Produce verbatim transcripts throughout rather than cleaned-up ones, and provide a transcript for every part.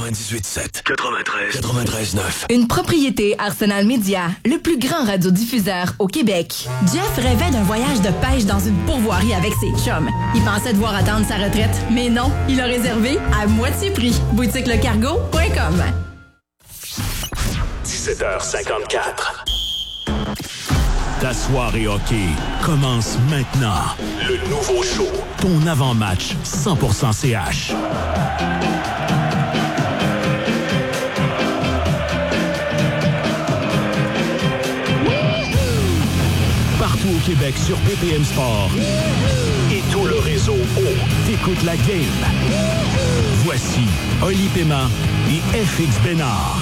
quatre-vingt-dix-huit sept, quatre-vingt-treize, quatre-vingt-treize neuf. Une propriété Arsenal Media, le plus grand radiodiffuseur au Québec. Jeff rêvait d'un voyage de pêche dans une pourvoirie avec ses chums. Il pensait devoir attendre sa retraite, mais non, il a réservé à moitié prix. boutique le cargo point com. dix-sept heures cinquante-quatre. Ta soirée hockey commence maintenant. Le nouveau show. Ton avant-match cent pour cent C H. Partout au Québec sur B P M Sport. Et tout le réseau O. T'écoutes la game. Voici Oli Paiement et F X Bénard.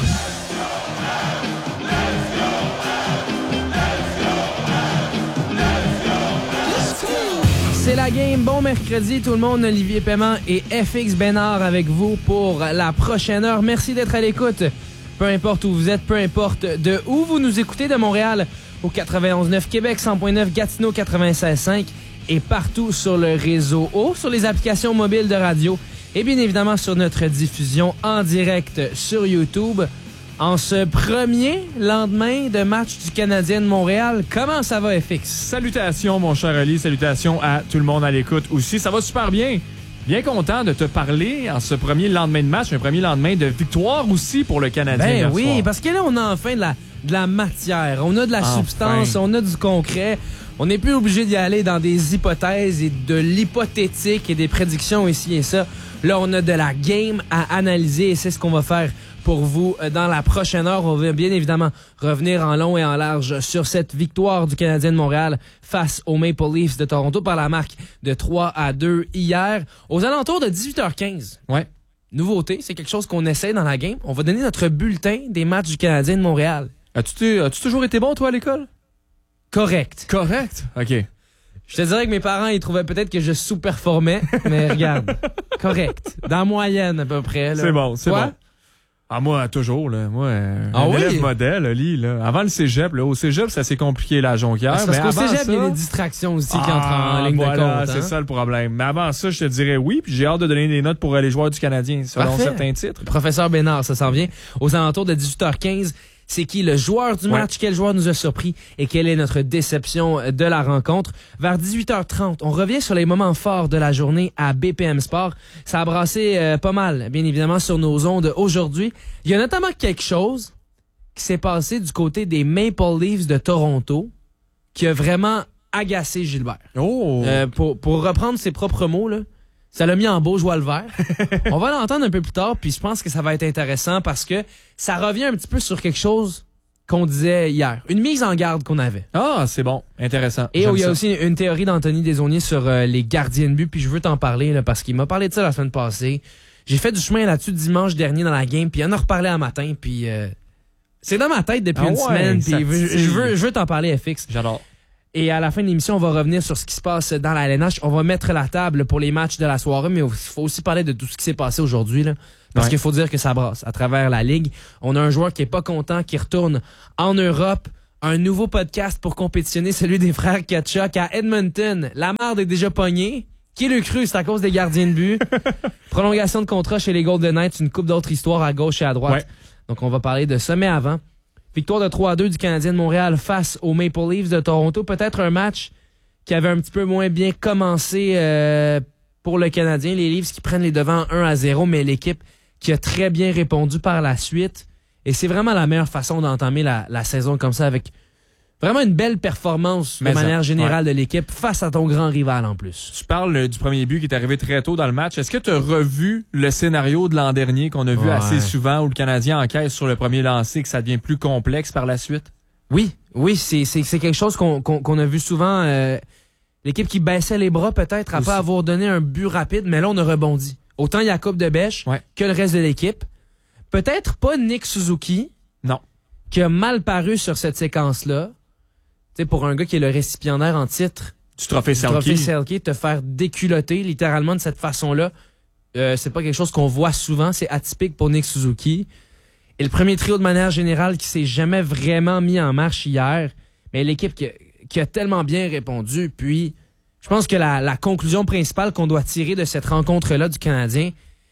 C'est la game. Bon mercredi tout le monde. Olivier Paiement et F X Bénard avec vous pour la prochaine heure. Merci d'être à l'écoute. Peu importe où vous êtes, peu importe de où vous nous écoutez, de Montréal au quatre-vingt-onze neuf Québec, cent point neuf Gatineau, quatre-vingt-seize cinq et partout sur le réseau O, sur les applications mobiles de radio et bien évidemment sur notre diffusion en direct sur YouTube. En ce premier lendemain de match du Canadien de Montréal, comment ça va, F X? Salutations, mon cher Ali. Salutations à tout le monde à l'écoute aussi. Ça va super bien. Bien content de te parler en ce premier lendemain de match, un premier lendemain de victoire aussi pour le Canadien. Ben oui, soir. Parce que là, on a enfin de la, de la matière, on a de la enfin. substance, on a du concret. On n'est plus obligé d'y aller dans des hypothèses et de l'hypothétique et des prédictions ici et ça. Là, on a de la game à analyser et c'est ce qu'on va faire pour vous dans la prochaine heure. On va bien évidemment revenir en long et en large sur cette victoire du Canadien de Montréal face aux Maple Leafs de Toronto par la marque de trois à deux hier. Aux alentours de dix-huit heures quinze. Ouais. Nouveauté, c'est quelque chose qu'on essaie dans la game. On va donner notre bulletin des matchs du Canadien de Montréal. As-tu, as-tu toujours été bon, toi, à l'école? Correct. Correct? OK. Je te dirais que mes parents, ils trouvaient peut-être que je sous-performais, mais regarde, correct. Dans la moyenne, à peu près. Là. C'est bon, c'est Quoi? bon. Ah, moi, toujours, là. Moi, ah un oui? élève modèle, Oli, là. Avant le cégep, là. Au cégep, ça s'est compliqué, la jonquière. Parce qu'au cégep, ça... il y a des distractions aussi ah, qui entrent en ligne voilà, de compte. c'est hein? ça le problème. Mais avant ça, je te dirais oui, puis j'ai hâte de donner des notes pour les joueurs du Canadien, selon Parfait. certains titres. Professeur Bénard, ça s'en vient. Aux alentours de dix-huit heures quinze, c'est qui le joueur du match, ouais. Quel joueur nous a surpris et quelle est notre déception de la rencontre. Vers dix-huit heures trente, on revient sur les moments forts de la journée à B P M Sport. Ça a brassé euh, pas mal, bien évidemment, sur nos ondes aujourd'hui. Il y a notamment quelque chose qui s'est passé du côté des Maple Leafs de Toronto qui a vraiment agacé Gilbert. Oh! Euh, pour, pour reprendre ses propres mots, là, ça l'a mis en beau joie le vert. On va l'entendre un peu plus tard, puis je pense que ça va être intéressant parce que ça revient un petit peu sur quelque chose qu'on disait hier. Une mise en garde qu'on avait. Ah, c'est bon. Intéressant. Et J'aime il y a ça. aussi une théorie d'Anthony Desaulniers sur euh, les gardiens de but, puis je veux t'en parler là, parce qu'il m'a parlé de ça la semaine passée. J'ai fait du chemin là-dessus dimanche dernier dans la game, puis il en a reparlé un matin, puis euh, c'est dans ma tête depuis ah une ouais, semaine, puis je, je veux, je veux t'en parler, F X. J'adore. Et à la fin de l'émission, on va revenir sur ce qui se passe dans la L N H. On va mettre la table pour les matchs de la soirée, mais il faut aussi parler de tout ce qui s'est passé aujourd'hui, là. Parce ouais. qu'il faut dire que ça brasse à travers la Ligue. On a un joueur qui est pas content, qui retourne en Europe. Un nouveau podcast pour compétitionner, celui des frères Tkachuk à Edmonton. La merde est déjà pognée. Qui le cru, c'est à cause des gardiens de but. Prolongation de contrat chez les Golden Knights, une coupe d'autres histoires à gauche et à droite. Ouais. Donc on va parler de ça, mais avant... Victoire de trois à deux du Canadien de Montréal face aux Maple Leafs de Toronto. Peut-être un match qui avait un petit peu moins bien commencé euh, pour le Canadien. Les Leafs qui prennent les devants un à zéro, mais l'équipe qui a très bien répondu par la suite. Et c'est vraiment la meilleure façon d'entamer la, la saison comme ça, avec vraiment une belle performance de mais manière ça, générale ouais. de l'équipe face à ton grand rival en plus. Tu parles euh, du premier but qui est arrivé très tôt dans le match. Est-ce que tu as revu le scénario de l'an dernier qu'on a vu ouais. assez souvent où le Canadien encaisse sur le premier lancer et que ça devient plus complexe par la suite? Oui, oui, c'est, c'est, c'est quelque chose qu'on, qu'on, qu'on a vu souvent. Euh, l'équipe qui baissait les bras peut-être après Aussi. avoir donné un but rapide, mais là on a rebondi. Autant Jacob Debèche ouais. que le reste de l'équipe. Peut-être pas Nick Suzuki. Non. Qui a mal paru sur cette séquence-là. Tu sais, pour un gars qui est le récipiendaire en titre du trophée Selke, trophée Selke, te faire déculotter littéralement de cette façon-là, euh, c'est pas quelque chose qu'on voit souvent. C'est atypique pour Nick Suzuki. Et le premier trio de manière générale qui s'est jamais vraiment mis en marche hier, mais l'équipe qui a, qui a tellement bien répondu. Puis, je pense que la, la conclusion principale qu'on doit tirer de cette rencontre-là du Canadien,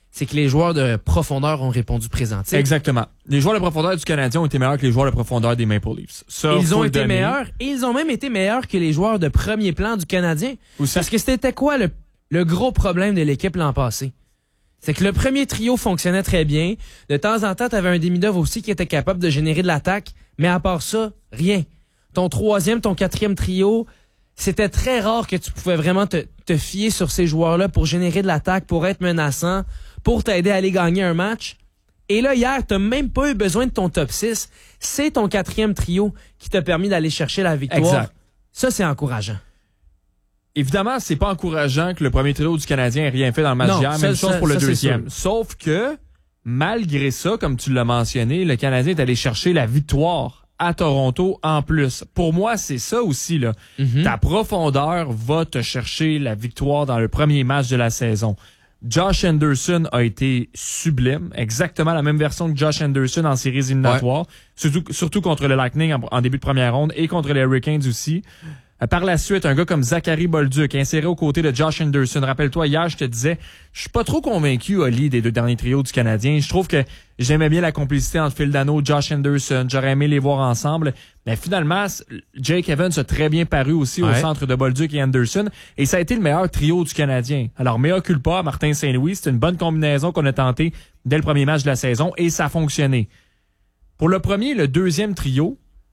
c'est que les joueurs de profondeur ont répondu présent. T'sais. Exactement. Les joueurs de profondeur du Canadien ont été meilleurs que les joueurs de profondeur des Maple Leafs. Ça, ils ont le été donner. meilleurs et ils ont même été meilleurs que les joueurs de premier plan du Canadien. Aussi. Parce que c'était quoi le, le gros problème de l'équipe l'an passé? C'est que le premier trio fonctionnait très bien. De temps en temps, tu avais un Demidov aussi qui était capable de générer de l'attaque. Mais à part ça, rien. Ton troisième, ton quatrième trio, c'était très rare que tu pouvais vraiment te, te fier sur ces joueurs-là pour générer de l'attaque, pour être menaçant, pour t'aider à aller gagner un match. Et là, hier, t'as même pas eu besoin de ton top six. C'est ton quatrième trio qui t'a permis d'aller chercher la victoire. Exact. Ça, c'est encourageant. Évidemment, c'est pas encourageant que le premier trio du Canadien ait rien fait dans le match Non, d'hier. ça, Même chose ça, pour le ça, deuxième. Sauf que, malgré ça, comme tu l'as mentionné, le Canadien est allé chercher la victoire à Toronto en plus. Pour moi, c'est ça aussi, là. Mm-hmm. Ta profondeur va te chercher la victoire dans le premier match de la saison. Josh Anderson a été sublime. Exactement la même version que Josh Anderson en séries éliminatoires. Ouais. Surtout, surtout contre le Lightning en, en début de première ronde et contre les Hurricanes aussi. Par la suite, un gars comme Zachary Bolduc, inséré aux côtés de Josh Anderson. Rappelle-toi, hier, je te disais, je suis pas trop convaincu, Oli, des deux derniers trios du Canadien. Je trouve que j'aimais bien la complicité entre Phil Dano et Josh Anderson. J'aurais aimé les voir ensemble. Mais finalement, Jake Evans a très bien paru aussi ouais. au centre de Bolduc et Anderson. Et ça a été le meilleur trio du Canadien. Alors, mea culpa, Martin Saint-Louis, c'est une bonne combinaison qu'on a tenté dès le premier match de la saison et ça a fonctionné. Pour le premier et le deuxième trio,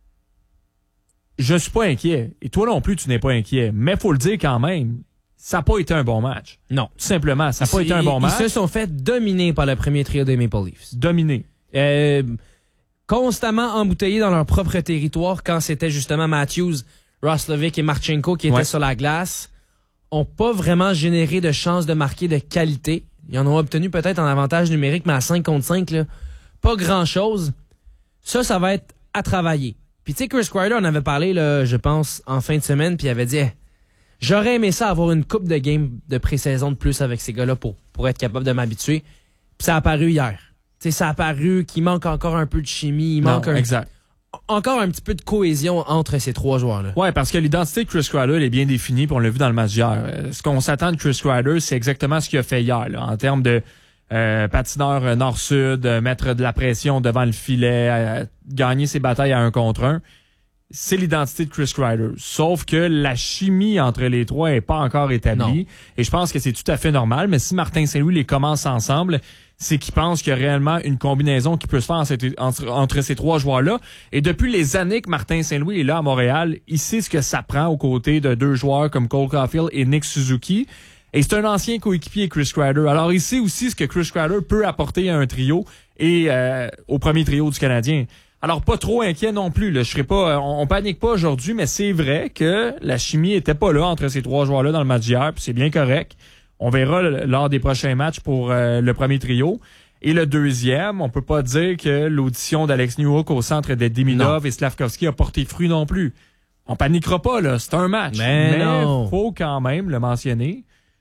je suis pas inquiet. Et toi non plus, tu n'es pas inquiet. Mais faut le dire quand même, ça n'a pas été un bon match. Non. Tout simplement, ça n'a pas été un bon ils, match. Ils se sont fait dominer par le premier trio des Maple Leafs. Dominer. Euh, constamment embouteillés dans leur propre territoire quand c'était justement Matthews, Roslovic et Marchenko qui étaient ouais. sur la glace. Ont pas vraiment généré de chances de marquer de qualité. Ils en ont obtenu peut-être en avantage numérique, mais à cinq contre cinq, là, pas grand-chose. Ça, ça va être à travailler. Puis tu sais, Chris Kreider en avait parlé, là, je pense, en fin de semaine, puis il avait dit hey, « J'aurais aimé ça avoir une coupe de game de pré-saison de plus avec ces gars-là pour, pour être capable de m'habituer. » Puis ça a apparu hier. Tu sais, ça a apparu qu'il manque encore un peu de chimie, il non, manque un, exact. encore un petit peu de cohésion entre ces trois joueurs-là. Ouais, parce que l'identité de Chris Kreider, elle est bien définie, puis on l'a vu dans le match d'hier. Ce qu'on s'attend de Chris Kreider, c'est exactement ce qu'il a fait hier, là, en termes de Euh, patineur euh, nord-sud, euh, mettre de la pression devant le filet, euh, gagner ses batailles à un contre un. C'est l'identité de Chris Kreider. Sauf que la chimie entre les trois est pas encore établie. Non. Et je pense que c'est tout à fait normal. Mais si Martin Saint-Louis les commence ensemble, c'est qu'il pense qu'il y a réellement une combinaison qui peut se faire entre, entre ces trois joueurs-là. Et depuis les années que Martin Saint-Louis est là à Montréal, il sait ce que ça prend aux côtés de deux joueurs comme Cole Caulfield et Nick Suzuki. Et c'est un ancien coéquipier, Chris Kreider. Alors, il sait aussi ce que Chris Kreider peut apporter à un trio et euh, au premier trio du Canadien. Alors, pas trop inquiet non plus. Là. Je serais pas, on, on panique pas aujourd'hui, mais c'est vrai que la chimie était pas là entre ces trois joueurs-là dans le match d'hier, puis c'est bien correct. On verra l- lors des prochains matchs pour euh, le premier trio. Et le deuxième, on peut pas dire que l'audition d'Alex Newhook au centre de Demidov et Slavkovski a porté fruit non plus. On paniquera pas, là. C'est un match. Mais, mais non. Faut quand même le mentionner.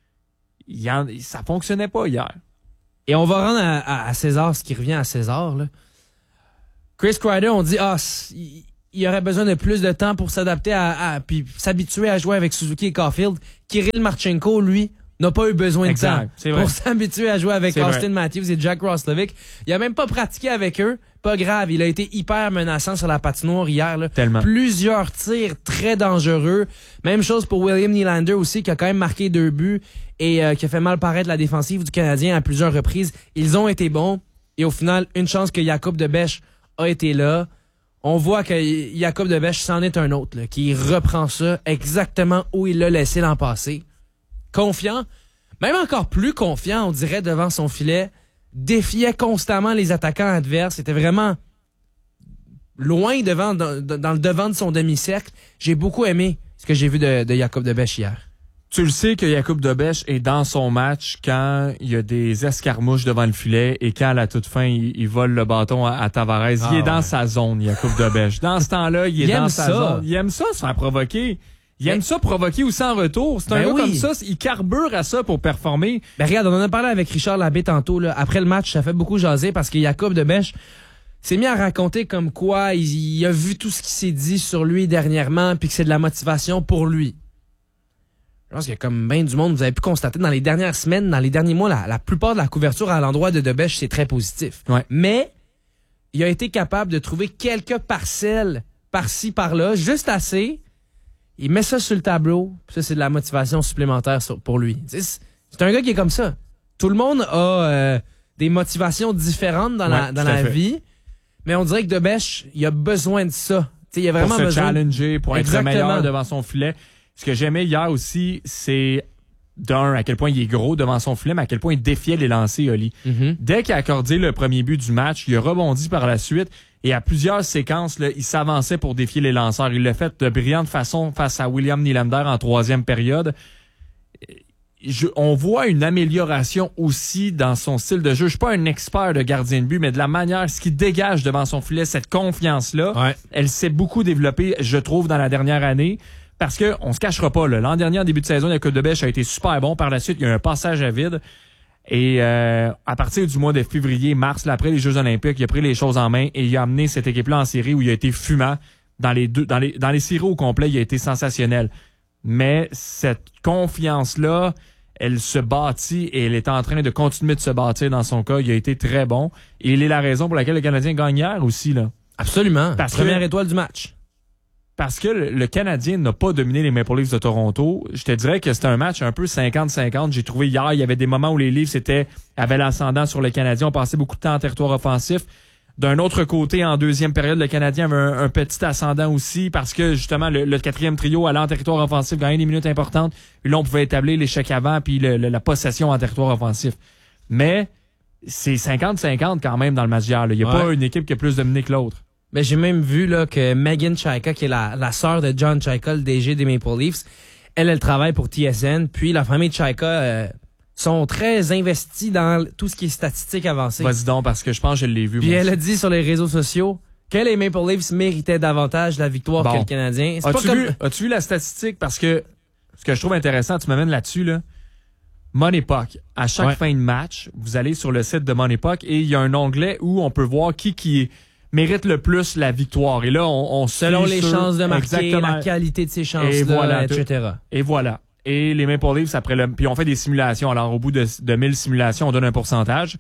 Il en, ça fonctionnait pas hier. Et on va rendre à, à, à César ce qui revient à César. Là. Chris Kreider, on dit ah, il, il aurait besoin de plus de temps pour s'adapter à, à puis s'habituer à jouer avec Suzuki et Caulfield. Kirill Marchenko, lui, n'a pas eu besoin exact, de temps c'est vrai. pour s'habituer à jouer avec c'est Austin vrai. Matthews et Jack Roslovic. Il a même pas pratiqué avec eux. Pas grave, il a été hyper menaçant sur la patinoire hier. Là. Tellement. Plusieurs tirs très dangereux. Même chose pour William Nylander aussi, qui a quand même marqué deux buts et euh, qui a fait mal paraître la défensive du Canadien à plusieurs reprises. Ils ont été bons. Et au final, une chance que Jacob Debèche a été là. On voit que Jacob Debèche, c'en est un autre, là, qui reprend ça exactement où il l'a laissé l'an passé. Confiant, même encore plus confiant, on dirait, devant son filet. Défiait constamment les attaquants adverses. C'était vraiment loin devant, dans, dans le devant de son demi-cercle. J'ai beaucoup aimé ce que j'ai vu de, de Jacob Debèche hier. Tu le sais que Jacob Debèche est dans son match quand il y a des escarmouches devant le filet et quand à la toute fin, il, il vole le bâton à, à Tavares. Il ah, est dans ouais. sa zone, Jacob Debèche. Dans ce temps-là, il est il dans aime sa ça. zone. Il aime ça se faire provoquer. Il aime ça provoquer aussi en retour. C'est un Ben gars oui. comme ça, il carbure à ça pour performer. Ben regarde, on en a parlé avec Richard Labbé tantôt. Là. Après le match, ça fait beaucoup jaser parce que Jacob Debèche s'est mis à raconter comme quoi il, il a vu tout ce qui s'est dit sur lui dernièrement puis que c'est de la motivation pour lui. je pense qu'il y a comme bien du monde, vous avez pu constater dans les dernières semaines, dans les derniers mois, la, la plupart de la couverture à l'endroit de Debèche, c'est très positif. Ouais. Mais il a été capable de trouver quelques parcelles par-ci, par-là, juste assez. Il met ça sur le tableau. Ça, c'est de la motivation supplémentaire pour lui. C'est, c'est un gars qui est comme ça. Tout le monde a euh, des motivations différentes dans, ouais, la, dans la vie. Mais on dirait que Debèche, il a besoin de ça. T'sais, il a vraiment pour se besoin challenger, pour Exactement. être meilleur devant son filet. Ce que j'aimais hier aussi, c'est d'un, à quel point il est gros devant son filet, mais à quel point il défiait les lancers, Oli. Mm-hmm. Dès qu'il a accordé le premier but du match, il a rebondi par la suite et à plusieurs séquences, là, il s'avançait pour défier les lanceurs. Il l'a fait de brillante façon face à William Nylander en troisième période. Je, on voit une amélioration aussi dans son style de jeu. Je suis pas un expert de gardien de but, mais de la manière, ce qu'il dégage devant son filet, cette confiance-là, ouais. elle s'est beaucoup développée, je trouve, dans la dernière année. Parce que on se cachera pas, là, l'an dernier, en début de saison, Jakub Debèche a été super bon. Par la suite, il y a eu un passage à vide. Et euh, à partir du mois de février, mars, là, après les Jeux olympiques, il a pris les choses en main et il a amené cette équipe-là en série où il a été fumant. Dans les deux, dans les, dans les séries au complet, il a été sensationnel. Mais cette confiance-là, elle se bâtit et elle est en train de continuer de se bâtir dans son cas. Il a été très bon. Et il est la raison pour laquelle le Canadien gagne hier aussi, là. Absolument. Parce Première que, étoile du match. Parce que le, le Canadien n'a pas dominé les Maple Leafs de Toronto. Je te dirais que c'était un match un peu cinquante cinquante. J'ai trouvé hier, il y avait des moments où les Leafs étaient, avaient l'ascendant sur le Canadien. On passait beaucoup de temps en territoire offensif. D'un autre côté, en deuxième période, le Canadien avait un, un petit ascendant aussi parce que, justement, le, le quatrième trio allait en territoire offensif, gagnait des minutes importantes. Puis là, on pouvait établir l'échec avant puis le, le, la possession en territoire offensif. Mais c'est cinquante cinquante quand même dans le match d'hier. Il n'y a ouais. pas une équipe qui a plus dominé que l'autre. Ben, j'ai même vu là, que Megan Chaika, qui est la, la sœur de John Chaika, le D G des Maple Leafs, elle, elle travaille pour T S N. Puis la famille de Chaika euh, sont très investis dans tout ce qui est statistique avancée. Vas-y donc, parce que je pense que je l'ai vu. Puis moi elle aussi. a dit sur les réseaux sociaux que les Maple Leafs méritaient davantage la victoire bon. que le Canadien. C'est as-tu, pas vu, comme... as-tu vu la statistique? Parce que ce que je trouve intéressant, tu m'amènes là-dessus, là. Money Puck. À chaque ouais. fin de match, vous allez sur le site de Money Puck et il y a un onglet où on peut voir qui qui est mérite le plus la victoire. Et là, on, on selon les sur... chances de marquer, exactement. la qualité de ses chances, et voilà, et cetera. Et voilà. Et les Maple Leafs, après le, puis on fait des simulations. Alors, au bout de, de mille simulations, on donne un pourcentage.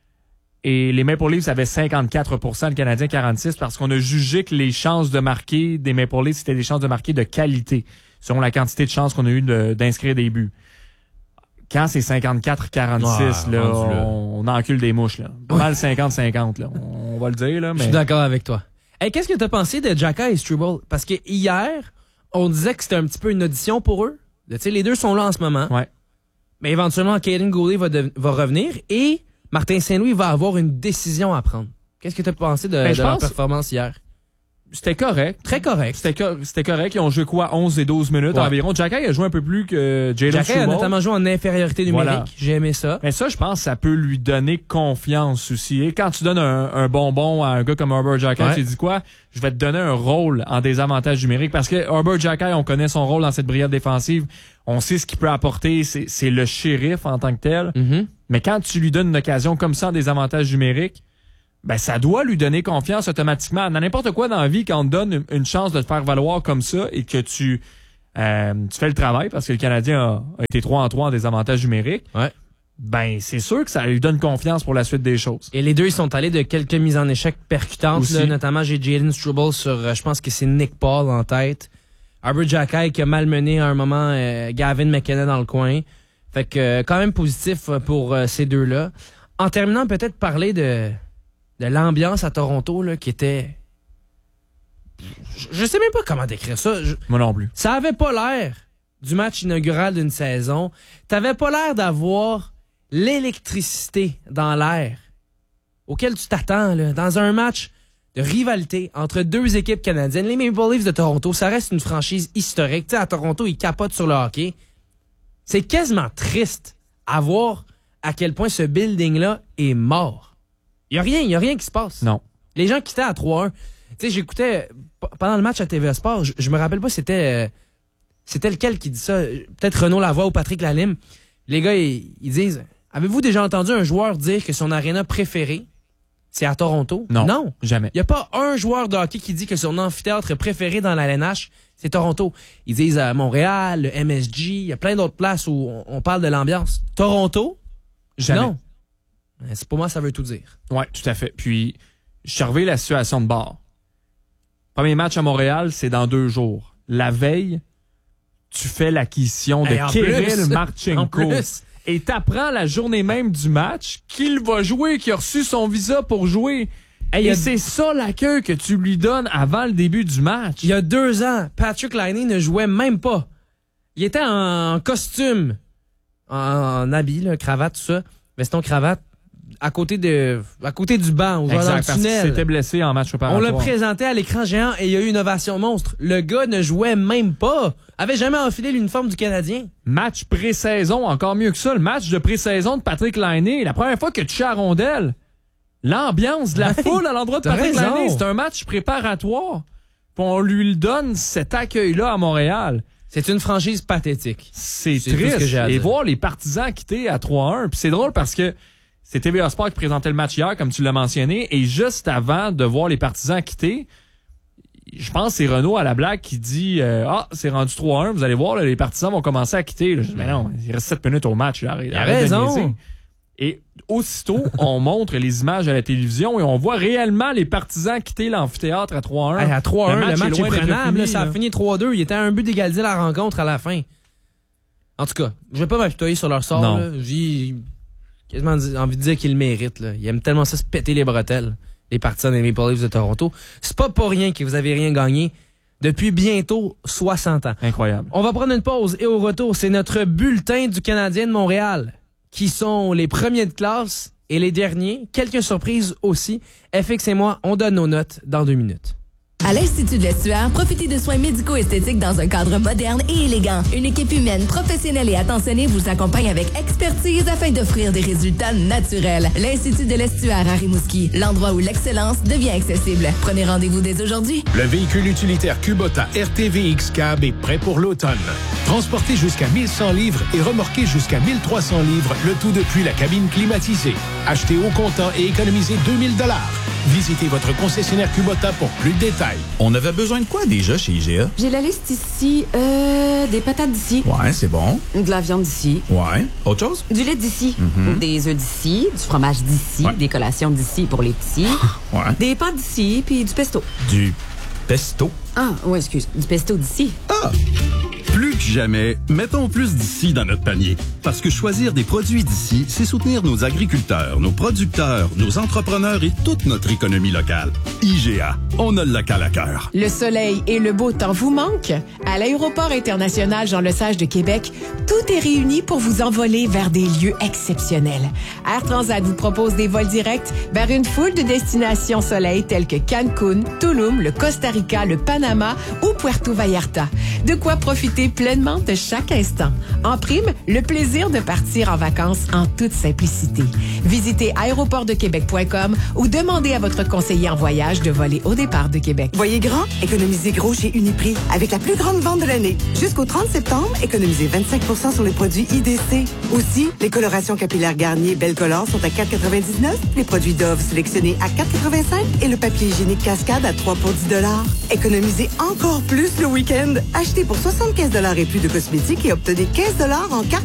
Et les Maple Leafs avaient cinquante-quatre pour cent, le Canadien quarante-six, parce qu'on a jugé que les chances de marquer des Maple Leafs, c'était des chances de marquer de qualité, selon la quantité de chances qu'on a eu de, d'inscrire des buts. Quand c'est cinquante-quatre quarante-six, ah, là, on, on encule des mouches, là. Pas mal cinquante cinquante, là. On, on va le dire, là, mais... Je suis d'accord avec toi. Hey, qu'est-ce que t'as pensé de Xhekaj et Struble? Parce que hier, on disait que c'était un petit peu une audition pour eux. Tu sais, les deux sont là en ce moment. Ouais. Mais éventuellement, Kaden Goulet va, de, va revenir et Martin Saint-Louis va avoir une décision à prendre. Qu'est-ce que t'as pensé de, ben, de leur performance hier? C'était correct. Très correct. C'était, co- c'était correct. Ils ont joué quoi? onze et douze minutes ouais. environ. Xhekaj a joué un peu plus que Jalen Struble. Xhekaj a notamment joué en infériorité numérique. Voilà. J'ai aimé ça. Mais ça, je pense que ça peut lui donner confiance aussi. Et quand tu donnes un, un bonbon à un gars comme Herbert Xhekaj, ouais. tu dis quoi? Je vais te donner un rôle en désavantage numérique. Parce que Herbert Xhekaj, on connaît son rôle dans cette brigade défensive. On sait ce qu'il peut apporter. C'est, c'est le shérif en tant que tel. Mm-hmm. Mais quand tu lui donnes une occasion comme ça en désavantage numérique, ben ça doit lui donner confiance automatiquement. Dans n'importe quoi dans la vie, quand on te donne une, une chance de te faire valoir comme ça et que tu euh, tu fais le travail, parce que le Canadien a, a été trois en trois en désavantage numérique, ouais. ben c'est sûr que ça lui donne confiance pour la suite des choses. Et les deux, ils sont allés de quelques mises en échec percutantes. Là, notamment, j'ai Jalen Struble sur, euh, je pense que c'est Nick Paul en tête. Herbert Xhekaj qui a malmené à un moment euh, Gavin McKenna dans le coin. Fait que euh, quand même positif pour euh, ces deux-là. En terminant, peut-être parler de... de l'ambiance à Toronto, là, qui était... Je, je sais même pas comment décrire ça. Je... Moi non plus. Ça avait pas l'air du match inaugural d'une saison. T'avais pas l'air d'avoir l'électricité dans l'air auquel tu t'attends, là, dans un match de rivalité entre deux équipes canadiennes. Les Maple Leafs de Toronto, ça reste une franchise historique. Tu sais, à Toronto, ils capotent sur le hockey. C'est quasiment triste à voir à quel point ce building-là est mort. Il y a rien, il y a rien qui se passe. Non. Les gens quittaient à trois un. Tu sais, j'écoutais p- pendant le match à T V A Sport, je, je me rappelle pas c'était euh, c'était lequel qui dit ça, peut-être Renaud Lavoie ou Patrick Lalime. Les gars, ils, ils disent, avez-vous déjà entendu un joueur dire que son aréna préférée c'est à Toronto? Non. Non. Jamais. Il y a pas un joueur de hockey qui dit que son amphithéâtre préféré dans la L N H, C'est Toronto. Ils disent euh, Montréal, le M S G, il y a plein d'autres places où on, on parle de l'ambiance. Toronto? Jamais. Non. C'est, pour moi, ça veut tout dire. Oui, tout à fait. Puis, je suis arrivé la situation de bord. Premier match à Montréal, c'est dans deux jours. La veille, tu fais l'acquisition de Hey, en Kirill plus, Marchenko. en plus. Et t'apprends la journée même du match qu'il va jouer, qu'il a reçu son visa pour jouer. Hey, Et a... c'est ça l'accueil que tu lui donnes avant le début du match. Il y a deux ans, Patrick Laine ne jouait même pas. Il était en costume, en, en habit, là, cravate, tout ça, veston, cravate, à côté de, à côté du banc, ou Exact, dans le parce tunnel. qu'il s'était blessé en match On préparatoire. l'a présenté à l'écran géant et il y a eu une ovation monstre. Le gars ne jouait même pas. Avait jamais enfilé l'uniforme du Canadien. Match pré-saison, encore mieux que ça. Le match de pré-saison de Patrick Laine, la première fois que tu touches à la rondelle, l'ambiance de la Ouais, foule à l'endroit de t'as Patrick raison. Laine, c'est un match préparatoire. Puis on lui donne cet accueil-là à Montréal. C'est une franchise pathétique. C'est C'est tout ce triste. que j'ai à Et dire. voir les partisans quitter à trois un. Puis c'est drôle parce que c'est T V A Sport qui présentait le match hier, comme tu l'as mentionné. Et juste avant de voir les partisans quitter, je pense que c'est Renaud à la blague qui dit euh, ah, c'est rendu trois un, vous allez voir, là, les partisans vont commencer à quitter. Là. Je dis, mais non, il reste sept minutes au match. Là. Arrête, Il a arrête de raison. niaiser. Et aussitôt, on montre les images à la télévision et on voit réellement les partisans quitter l'amphithéâtre à trois un. Hey, à trois un, le match, loin est d'être prenable. fini, là, ça a là. fini trois deux. Il était à un but d'égaliser la rencontre à la fin. En tout cas, je vais pas m'apitoyer sur leur sort. Non. Là. J'ai quasiment dit- envie de dire qu'ils le méritent. Là. Ils aiment tellement ça se péter les bretelles, les partisans des Maple Leafs de Toronto. C'est pas pour rien que vous avez rien gagné depuis bientôt soixante ans. Incroyable. On va prendre une pause et au retour, c'est notre bulletin du Canadien de Montréal, qui sont les premiers de classe et les derniers. Quelques surprises aussi. F X et moi, on donne nos notes dans deux minutes. À l'Institut de l'Estuaire, profitez de soins médico-esthétiques dans un cadre moderne et élégant. Une équipe humaine, professionnelle et attentionnée vous accompagne avec expertise afin d'offrir des résultats naturels. L'Institut de l'Estuaire à Rimouski, l'endroit où l'excellence devient accessible. Prenez rendez-vous dès aujourd'hui. Le véhicule utilitaire Kubota R T V X Cab est prêt pour l'automne. Transporté jusqu'à mille cent livres et remorqué jusqu'à mille trois cents livres, le tout depuis la cabine climatisée. Achetez au comptant et économisez deux mille dollars. Visitez votre concessionnaire Kubota pour plus de détails. On avait besoin de quoi déjà chez I G A? J'ai la liste ici. Euh, des patates d'ici. Ouais, c'est bon. De la viande d'ici. Ouais. Autre chose? Du lait d'ici. Des œufs d'ici. Du fromage d'ici. Ouais. Des collations d'ici pour les petits. Ouais. Des pâtes d'ici. Puis du pesto. Du pesto. Ah, ouais, excuse. Du pesto d'ici. Ah! Plus que jamais, mettons plus d'ici dans notre panier. Parce que choisir des produits d'ici, c'est soutenir nos agriculteurs, nos producteurs, nos entrepreneurs et toute notre économie locale. I G A, on a le local à cœur. Le soleil et le beau temps vous manquent? À l'aéroport international Jean-Lesage de Québec, tout est réuni pour vous envoler vers des lieux exceptionnels. Air Transat vous propose des vols directs vers une foule de destinations soleil telles que Cancun, Tulum, le Costa Rica, le Panama ou Puerto Vallarta. De quoi profiter pleinement de chaque instant. En prime, le plaisir de partir en vacances en toute simplicité. Visitez aéroport de québec point com ou demandez à votre conseiller en voyage de voler au départ de Québec. Voyez grand, économisez gros chez Uniprix avec la plus grande vente de l'année. Jusqu'au trente septembre, économisez vingt-cinq pour cent sur les produits I D C. Aussi, les colorations capillaires Garnier Belle Color sont à quatre quatre-vingt-dix-neuf, les produits Dove sélectionnés à quatre quatre-vingt-cinq et le papier hygiénique Cascade à trois pour dix dollars. Économisez encore plus le week-end. Achetez pour soixante-quinze dollars et plus de cosmétiques et obtenez quinze dollars en carte